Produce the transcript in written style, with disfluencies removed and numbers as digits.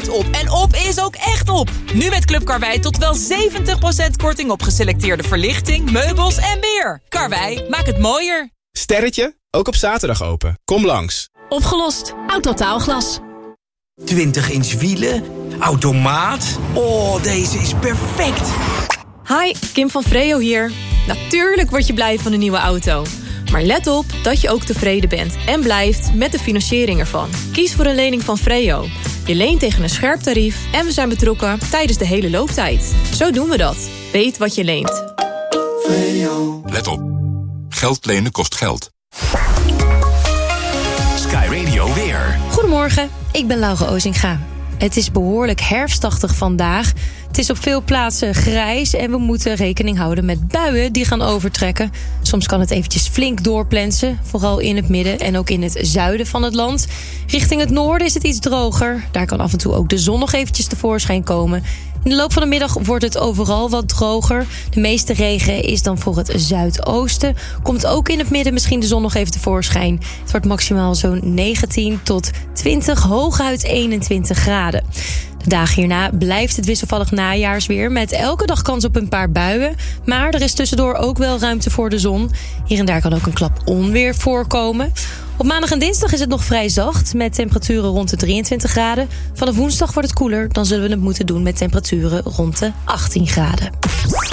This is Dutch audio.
loopt op. En op is ook echt op. Nu met Club Karwei tot wel 70% korting op geselecteerde verlichting, meubels en meer. Karwei, maak het mooier. Sterretje, ook op zaterdag open. Kom langs. Opgelost. Autotaalglas. 20 inch wielen, automaat. Oh, deze is perfect. Hi, Kim van Freo hier. Natuurlijk word je blij van een nieuwe auto. Maar let op dat je ook tevreden bent en blijft met de financiering ervan. Kies voor een lening van Freo. Je leent tegen een scherp tarief en we zijn betrokken tijdens de hele looptijd. Zo doen we dat. Weet wat je leent. Let op. Geld lenen kost geld. Sky Radio weer. Goedemorgen, ik ben Laura Ozinga. Het is behoorlijk herfstachtig vandaag. Het is op veel plaatsen grijs en we moeten rekening houden met buien die gaan overtrekken. Soms kan het eventjes flink doorplensen, vooral in het midden en ook in het zuiden van het land. Richting het noorden is het iets droger. Daar kan af en toe ook de zon nog eventjes tevoorschijn komen. In de loop van de middag wordt het overal wat droger. De meeste regen is dan voor het zuidoosten. Komt ook in het midden misschien de zon nog even tevoorschijn. Het wordt maximaal zo'n 19 tot 20, hooguit 21 graden. De dagen hierna blijft het wisselvallig najaarsweer met elke dag kans op een paar buien. Maar er is tussendoor ook wel ruimte voor de zon. Hier en daar kan ook een klap onweer voorkomen. Op maandag en dinsdag is het nog vrij zacht met temperaturen rond de 23 graden. Vanaf woensdag wordt het koeler, dan zullen we het moeten doen met temperaturen rond de 18 graden.